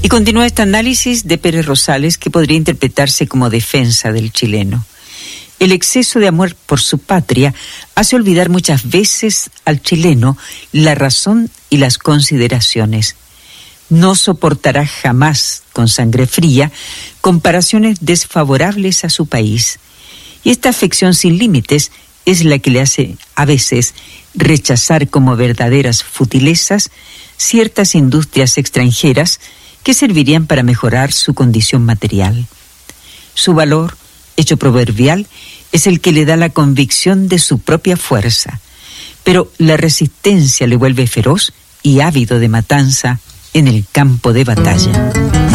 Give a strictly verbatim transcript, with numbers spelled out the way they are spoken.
Y continúa este análisis de Pérez Rosales, que podría interpretarse como defensa del chileno. El exceso de amor por su patria hace olvidar muchas veces al chileno la razón y las consideraciones. No soportará jamás, con sangre fría, comparaciones desfavorables a su país. Y esta afección sin límites es la que le hace, a veces, rechazar como verdaderas futilezas ciertas industrias extranjeras que servirían para mejorar su condición material. Su valor, hecho proverbial, es el que le da la convicción de su propia fuerza, pero la resistencia le vuelve feroz y ávido de matanza en el campo de batalla.